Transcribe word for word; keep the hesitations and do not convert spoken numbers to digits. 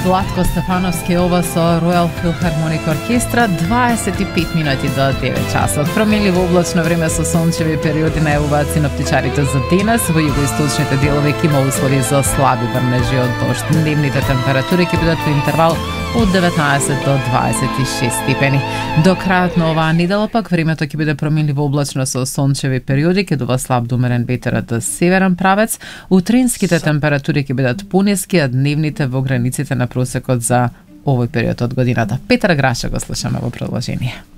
Златко Стефановски ова со Royal Philharmonic Orchestra, дваесет и пет минути до девет часот. Променливо облачно време со сончеви периоди најавуваат синоптичарите за денес. Во југоисточните делови ќе има услови за слаби врнежи од дожд. Дневните температури ќе бидат во интервал од деветнаесет до дваесет и шест степени. До крајот на оваа недела пак времето ќе биде променливо облачно со сончеви периоди, ќе дува слаб до умерен ветер од северен правец. Утринските температури ќе бидат пониски, а дневните во границите на просекот за овој период од годината. Петар Граша го слушаме во продолжение.